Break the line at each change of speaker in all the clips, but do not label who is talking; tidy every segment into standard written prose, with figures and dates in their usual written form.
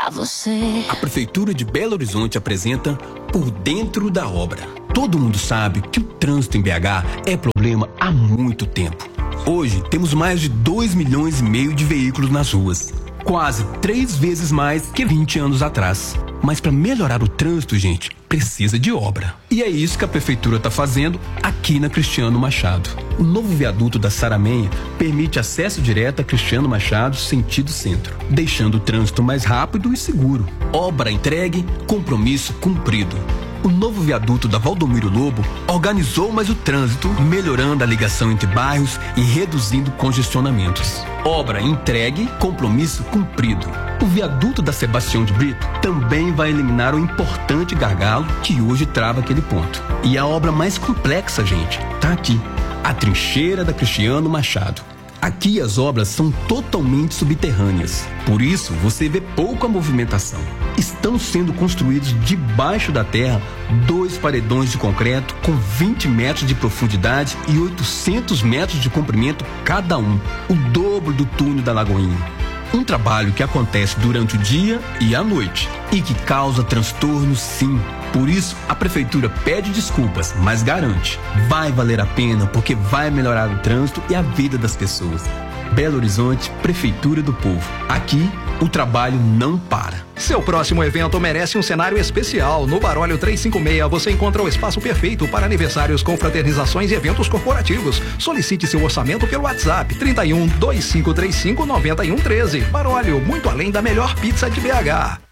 a você.
A Prefeitura de Belo Horizonte apresenta Por Dentro da Obra. Todo mundo sabe que o trânsito em BH é problema há muito tempo. Hoje temos mais de 2,5 milhões de veículos nas ruas. Quase 3 vezes mais que 20 anos atrás. Mas para melhorar o trânsito, gente, precisa de obra. E é isso que a Prefeitura está fazendo aqui na Cristiano Machado. O novo viaduto da Saramenha permite acesso direto a Cristiano Machado, sentido centro, deixando o trânsito mais rápido e seguro. Obra entregue, compromisso cumprido. O novo viaduto da Valdomiro Lobo organizou mais o trânsito, melhorando a ligação entre bairros e reduzindo congestionamentos. Obra entregue, compromisso cumprido. O viaduto da Sebastião de Brito também vai eliminar o importante gargalo que hoje trava aquele ponto. E a obra mais complexa, gente, tá aqui. A trincheira da Cristiano Machado. Aqui as obras são totalmente subterrâneas, por isso você vê pouca movimentação. Estão sendo construídos debaixo da terra 2 paredões de concreto com 20 metros de profundidade e 800 metros de comprimento cada um, o dobro do túnel da Lagoinha. Um trabalho que acontece durante o dia e à noite e que causa transtorno, sim. Por isso, a Prefeitura pede desculpas, mas garante, vai valer a pena porque vai melhorar o trânsito e a vida das pessoas. Belo Horizonte, Prefeitura do Povo. Aqui, o trabalho não para.
Seu próximo evento merece um cenário especial. No Barólio 356 você encontra o espaço perfeito para aniversários, confraternizações e eventos corporativos. Solicite seu orçamento pelo WhatsApp 31 2535 9113. Barólio, muito além da melhor pizza de BH.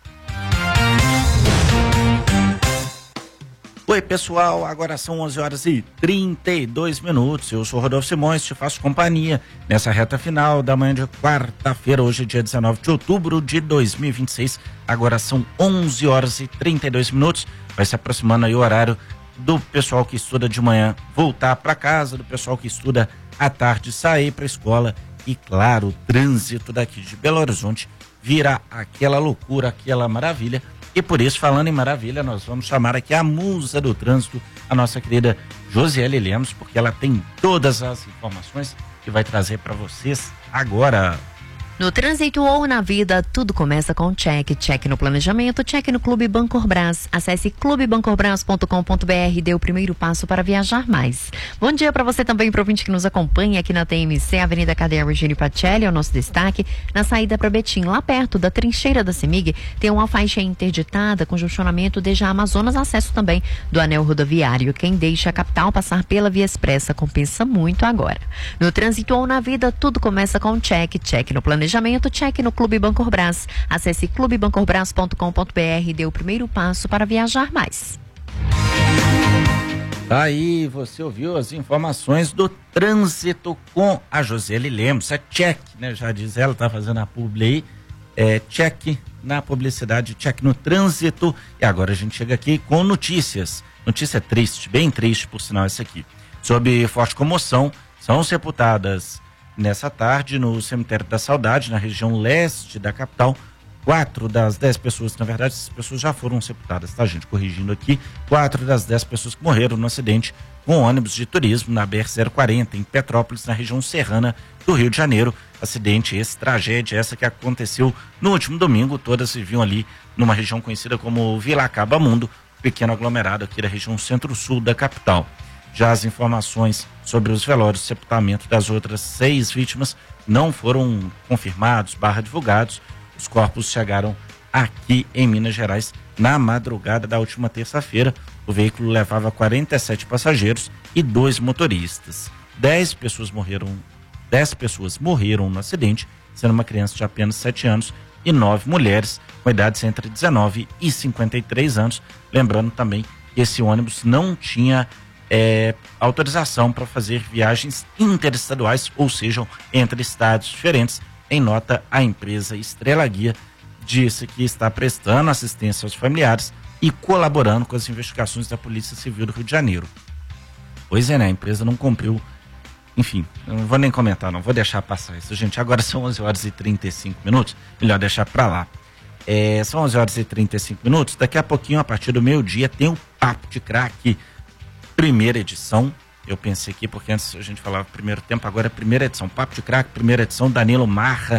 Oi pessoal, agora são 11h32. Eu sou Rodolfo Simões, te faço companhia nessa reta final da manhã de quarta-feira, hoje dia 19 de outubro de 2026. Agora são 11h32. Vai se aproximando aí o horário do pessoal que estuda de manhã voltar para casa, do pessoal que estuda à tarde sair para a escola. E claro, o trânsito daqui de Belo Horizonte vira aquela loucura, aquela maravilha. E por isso, falando em maravilha, nós vamos chamar aqui a musa do trânsito, a nossa querida Josiele Lemos, porque ela tem todas as informações que vai trazer para vocês agora.
No trânsito ou na vida, tudo começa com check. Check no planejamento, check no Clube Bancorbras. Acesse clubebancorbras.com.br e dê o primeiro passo para viajar mais. Bom dia para você também, pro ouvinte que nos acompanha aqui na TMC, Avenida Cardeal Eugênio Pacelli, é o nosso destaque. Na saída para Betim, lá perto da trincheira da CEMIG, tem uma faixa interditada, congestionamento desde a Amazonas, acesso também do anel rodoviário. Quem deixa a capital passar pela Via Expressa compensa muito agora. No trânsito ou na vida, tudo começa com check. Check no planejamento, check no Clube Bancorbras. Acesse clubebancorbras.com.br e dê o primeiro passo para viajar mais.
Aí você ouviu as informações do trânsito com a Josiele Lemos. É check, né? Já diz ela, tá fazendo a publi aí. É check na publicidade, check no trânsito. E agora a gente chega aqui com notícias. Notícia triste, bem triste por sinal essa aqui. Sob forte comoção, são sepultadas nessa tarde, no Cemitério da Saudade, na região leste da capital, 4 das 10 pessoas, na verdade, essas pessoas já foram sepultadas, tá, gente? Corrigindo aqui, 4 das 10 pessoas que morreram no acidente com ônibus de turismo na BR-040, em Petrópolis, na região serrana do Rio de Janeiro. Acidente, tragédia, essa que aconteceu no último domingo. Todas viviam ali numa região conhecida como Vila Acabamundo, pequeno aglomerado aqui da região centro-sul da capital. Já as informações sobre os velórios e sepultamento das outras 6 vítimas não foram confirmados, divulgados. Os corpos chegaram aqui em Minas Gerais na madrugada da última terça-feira. O veículo levava 47 passageiros e 2 motoristas. 10 pessoas morreram no acidente, sendo uma criança de apenas 7 anos e 9 mulheres com idades entre 19 e 53 anos. Lembrando também que esse ônibus não tinha autorização para fazer viagens interestaduais, ou seja, entre estados diferentes. Em nota, a empresa Estrela Guia disse que está prestando assistência aos familiares e colaborando com as investigações da Polícia Civil do Rio de Janeiro. Pois é, né? A empresa não cumpriu. Enfim, eu não vou nem comentar, não vou deixar passar isso, gente. Agora são 11h35, melhor deixar para lá. São 11h35, daqui a pouquinho, a partir do meio-dia, tem o Papo de Craque, primeira edição. Eu pensei aqui, porque antes a gente falava primeiro tempo, agora é primeira edição. Papo de Craque, primeira edição, Danilo Marra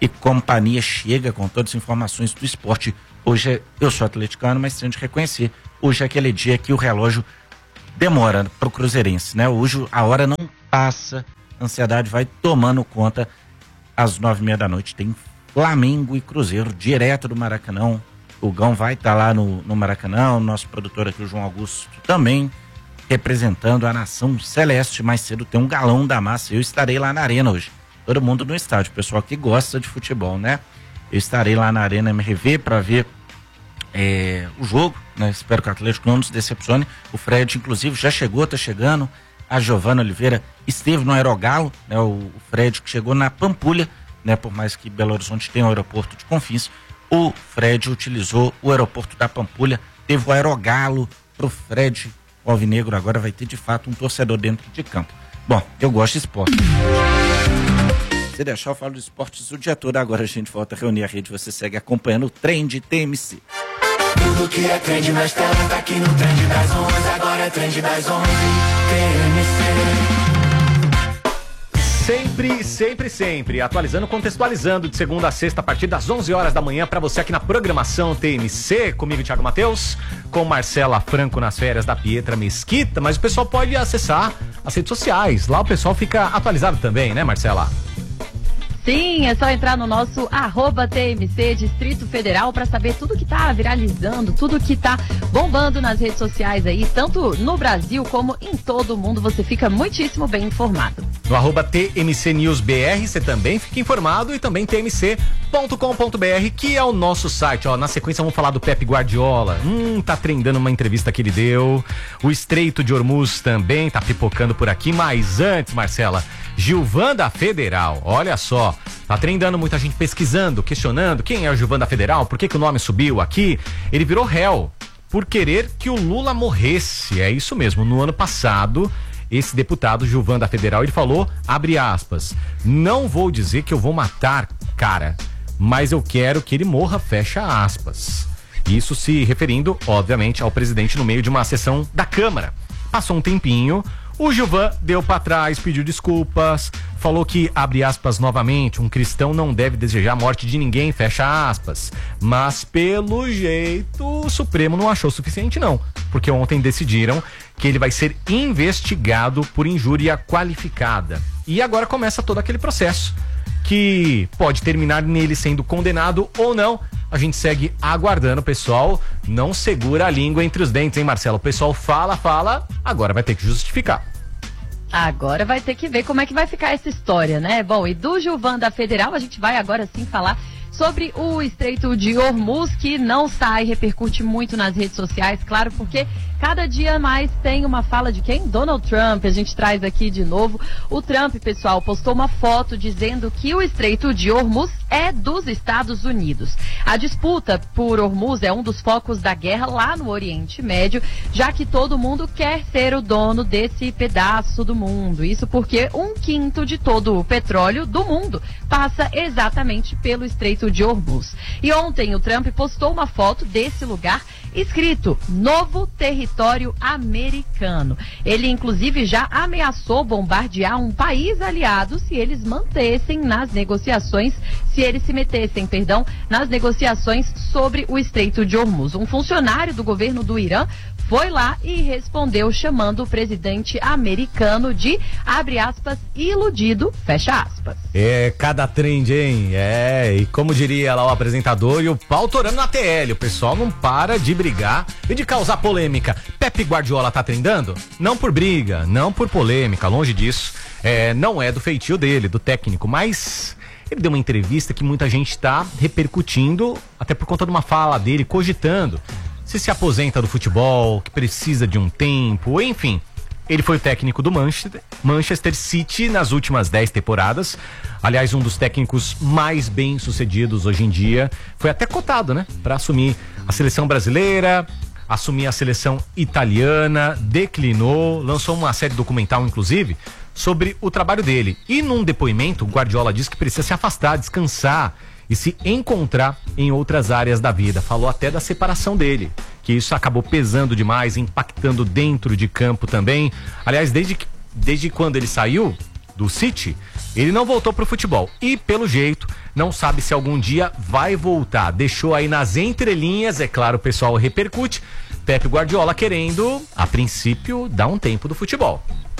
e companhia chega com todas as informações do esporte. Hoje eu sou atleticano, mas tenho de reconhecer, hoje é aquele dia que o relógio demora pro cruzeirense, né? Hoje a hora não passa, a ansiedade vai tomando conta. Às 9h30 da noite tem Flamengo e Cruzeiro, direto do Maracanã. O Gão vai estar lá no Maracanã, o nosso produtor aqui, o João Augusto, também representando a nação celeste. Mais cedo tem um galão da massa, eu estarei lá na arena hoje. Todo mundo no estádio, o pessoal que gosta de futebol, né? Eu estarei lá na Arena MRV para ver o jogo, né? Espero que o Atlético não nos decepcione. O Fred, inclusive, já chegou, tá chegando. A Giovana Oliveira esteve no Aerogalo, né? O Fred que chegou na Pampulha, né? Por mais que Belo Horizonte tenha o aeroporto de Confins, o Fred utilizou o aeroporto da Pampulha, teve o Aerogalo pro Fred. O Alvinegro agora vai ter de fato um torcedor dentro de campo. Bom, eu gosto de esporte. Se deixar, eu falo de esportes o dia todo. Agora a gente volta a reunir a rede. Você segue acompanhando o Trend TMC.
Tudo que é trend nas telas tá aqui no Trend das 11. Agora é Trend das 11. TMC.
Sempre. Atualizando, contextualizando de segunda a sexta a partir das 11 horas da manhã para você aqui na programação TMC. Comigo, Thiago Matheus, com Marcela Franco nas férias da Pietra Mesquita. Mas o pessoal pode acessar as redes sociais. Lá o pessoal fica atualizado também, né, Marcela?
Sim, é só entrar no nosso @TMC Distrito Federal para saber tudo que tá viralizando, tudo que tá bombando nas redes sociais aí, tanto no Brasil como em todo o mundo. Você fica muitíssimo bem informado.
No @TMC News BR você também fica informado, e também tmc.com.br, que é o nosso site. Ó, na sequência vamos falar do Pep Guardiola. Tá trendando uma entrevista que ele deu. O Estreito de Hormuz também tá pipocando por aqui, mas antes, Marcela, Gilvan da Federal, olha só, tá trendando, muita gente pesquisando, questionando quem é o Gilvan da Federal, por que o nome subiu aqui. Ele virou réu por querer que o Lula morresse. É isso mesmo, no ano passado, esse deputado Gilvan da Federal, ele falou, abre aspas, não vou dizer que eu vou matar, cara, mas eu quero que ele morra, fecha aspas. Isso se referindo, obviamente, ao presidente no meio de uma sessão da Câmara. Passou um tempinho, o Gilvan deu pra trás, pediu desculpas, falou que, abre aspas novamente, um cristão não deve desejar a morte de ninguém, fecha aspas. Mas, pelo jeito, o Supremo não achou suficiente não, porque ontem decidiram que ele vai ser investigado por injúria qualificada. E agora começa todo aquele processo, que pode terminar nele sendo condenado ou não. A gente segue aguardando, pessoal. Não segura a língua entre os dentes, hein, Marcelo? O pessoal fala, agora vai ter que justificar.
Agora vai ter que ver como é que vai ficar essa história, né? Bom, e do Gilvan da Federal, a gente vai agora sim falar sobre o Estreito de Hormuz, que não sai, repercute muito nas redes sociais, claro, porque cada dia mais tem uma fala de quem? Donald Trump. A gente traz aqui de novo. O Trump, pessoal, postou uma foto dizendo que o Estreito de Hormuz é dos Estados Unidos. A disputa por Hormuz é um dos focos da guerra lá no Oriente Médio, já que todo mundo quer ser o dono desse pedaço do mundo. Isso porque 1/5 de todo o petróleo do mundo passa exatamente pelo Estreito de Hormuz. E ontem o Trump postou uma foto desse lugar escrito Novo Território Americano. Ele inclusive já ameaçou bombardear um país aliado se eles se metessem nas negociações sobre o Estreito de Hormuz. Um funcionário do governo do Irã foi lá e respondeu chamando o presidente americano de, abre aspas, iludido, fecha aspas.
É, cada trend, hein? É, e como diria lá o apresentador, e o pau torando na TL, o pessoal não para de brigar e de causar polêmica. Pep Guardiola tá trendando? Não por briga, não por polêmica, longe disso. Não é do feitio dele, do técnico, mas ele deu uma entrevista que muita gente tá repercutindo, até por conta de uma fala dele, cogitando se aposenta do futebol, que precisa de um tempo, enfim. Ele foi o técnico do Manchester City nas últimas 10 temporadas. Aliás, um dos técnicos mais bem-sucedidos hoje em dia. Foi até cotado, né? Para assumir a seleção brasileira, assumir a seleção italiana, declinou, lançou uma série documental, inclusive, sobre o trabalho dele. E num depoimento, o Guardiola disse que precisa se afastar, descansar e se encontrar em outras áreas da vida. Falou até da separação dele, que isso acabou pesando demais, impactando dentro de campo também. Aliás, desde quando ele saiu do City,
Ele não voltou pro futebol e, pelo jeito, não sabe se algum dia vai voltar. Deixou aí nas entrelinhas, é claro, o pessoal repercute. Pepe Guardiola querendo, a princípio, dar um tempo do futebol.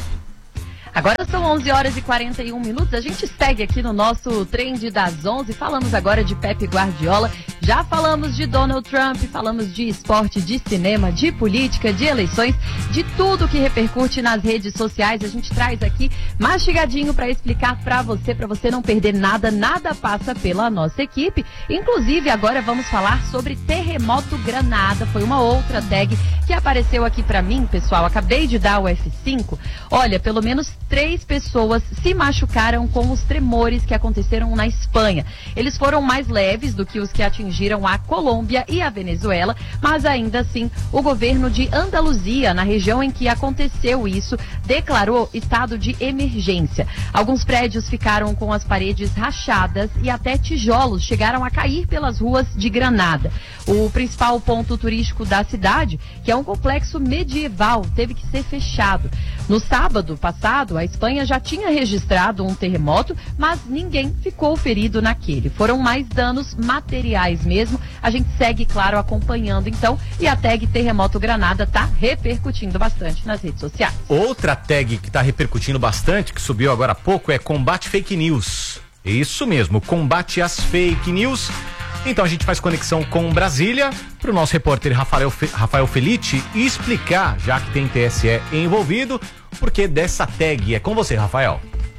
Agora são 11h41. A gente segue aqui no nosso Trend das 11. Falamos agora de Pepe Guardiola. Já falamos de Donald Trump, falamos de esporte, de cinema, de política, de eleições, de tudo que repercute nas redes sociais. A gente traz aqui mastigadinho para explicar para você não perder nada. Nada passa pela nossa equipe. Inclusive, agora vamos falar sobre terremoto Granada. Foi uma outra tag que apareceu aqui para mim, pessoal. Acabei de dar o F5. Olha, pelo menos 3 pessoas se machucaram com os tremores que aconteceram na Espanha. Eles foram mais leves do que os que atingiram a Colômbia e a Venezuela, mas ainda assim o governo de Andaluzia, na região em que aconteceu isso, declarou estado de emergência. Alguns prédios ficaram com as paredes rachadas e até tijolos chegaram a cair pelas ruas de Granada. O principal ponto turístico da cidade, que é um complexo medieval, teve que ser fechado. No sábado passado, a Espanha já tinha registrado um terremoto, mas ninguém ficou ferido naquele. Foram mais danos materiais mesmo. A gente segue, claro, acompanhando então, e a tag Terremoto Granada está repercutindo bastante nas redes sociais.
Outra tag que está repercutindo bastante, que subiu agora há pouco, é Combate Fake News. Isso mesmo, combate às fake news. Então a gente faz conexão com Brasília para o nosso repórter Rafael Felitti explicar, já que tem TSE envolvido, o porquê dessa tag. É com você, Rafael.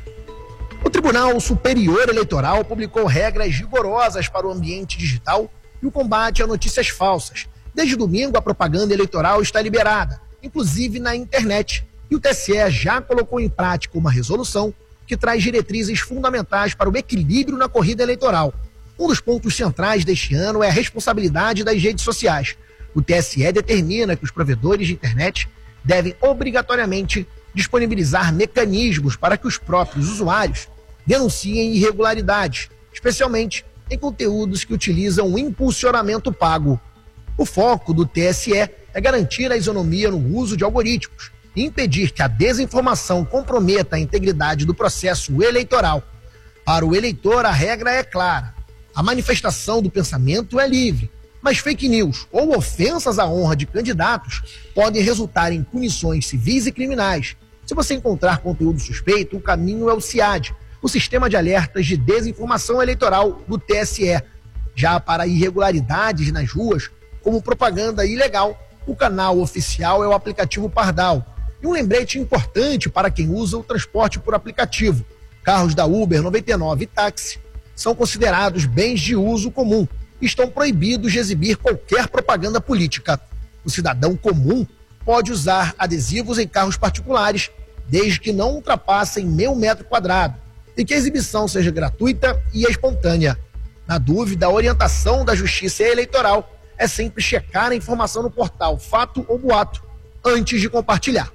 O Tribunal Superior Eleitoral publicou regras rigorosas para o ambiente digital e o combate a notícias falsas. Desde domingo, a propaganda eleitoral está liberada, inclusive na internet. E o TSE já colocou em prática uma resolução que traz diretrizes fundamentais para o equilíbrio na corrida eleitoral. Um dos pontos centrais deste ano é a responsabilidade das redes sociais. O TSE determina que os provedores de internet devem obrigatoriamente disponibilizar mecanismos para que os próprios usuários denunciem irregularidades, especialmente em conteúdos que utilizam o impulsionamento pago. O foco do TSE é garantir a isonomia no uso de algoritmos e impedir que a desinformação comprometa a integridade do processo eleitoral. Para o eleitor, a regra é clara. A manifestação do pensamento é livre, mas fake news ou ofensas à honra de candidatos podem resultar em punições civis e criminais. Se você encontrar conteúdo suspeito, o caminho é o SIAD, o Sistema de Alertas de Desinformação Eleitoral do TSE. Já para irregularidades nas ruas, como propaganda ilegal, o canal oficial é o aplicativo Pardal. E um lembrete importante para quem usa o transporte por aplicativo. Carros da Uber 99 e táxi são considerados bens de uso comum e estão proibidos de exibir qualquer propaganda política. O cidadão comum pode usar adesivos em carros particulares, desde que não ultrapassem 1.000 metros quadrados, e que a exibição seja gratuita e espontânea. Na dúvida, a orientação da Justiça Eleitoral é sempre checar a informação no portal Fato ou Boato antes de compartilhar.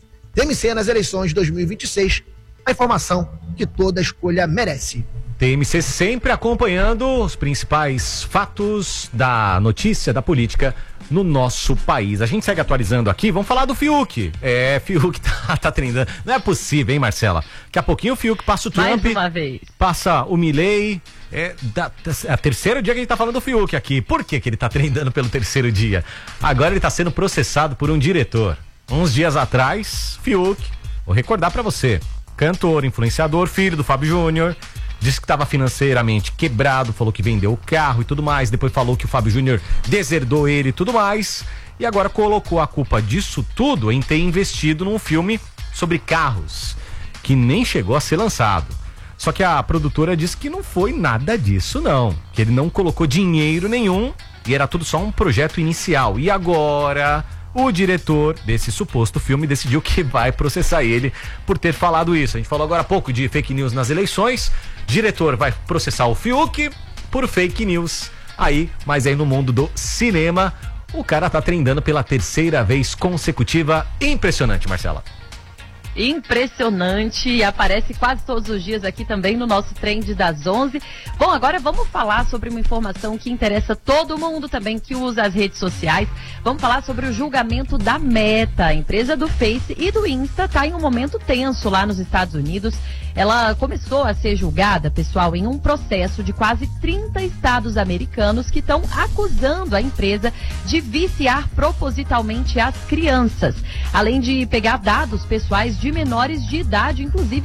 TMC nas eleições de 2026, a informação que toda escolha merece.
TMC sempre acompanhando os principais fatos da notícia, da política no nosso país. A gente segue atualizando aqui, vamos falar do Fiuk. Fiuk tá treinando. Não é possível, hein, Marcela? Daqui a pouquinho o Fiuk passa o Trump.
Mais uma vez.
Passa o Milei. É o terceiro dia que a gente tá falando do Fiuk aqui. Por que ele tá treinando pelo terceiro dia? Agora ele tá sendo processado por um diretor. Uns dias atrás, Fiuk, vou recordar pra você, cantor, influenciador, filho do Fábio Júnior, disse que estava financeiramente quebrado, falou que vendeu o carro e tudo mais, depois falou que o Fábio Júnior deserdou ele e tudo mais, e agora colocou a culpa disso tudo em ter investido num filme sobre carros, que nem chegou a ser lançado. Só que a produtora disse que não foi nada disso não, que ele não colocou dinheiro nenhum e era tudo só um projeto inicial. E agora o diretor desse suposto filme decidiu que vai processar ele por ter falado isso. A gente falou agora há pouco de fake news nas eleições. Diretor vai processar o Fiuk por fake news. Mas aí no mundo do cinema, o cara tá treinando pela terceira vez consecutiva. Impressionante, Marcela.
Impressionante, e aparece quase todos os dias aqui também no nosso Trend das 11. Bom, agora vamos falar sobre uma informação que interessa todo mundo também que usa as redes sociais. Vamos falar sobre o julgamento da Meta. A empresa do Face e do Insta está em um momento tenso lá nos Estados Unidos. ela começou a ser julgada, pessoal, em um processo de quase 30 estados americanos que estão acusando a empresa de viciar propositalmente as crianças, além de pegar dados pessoais de menores de idade, inclusive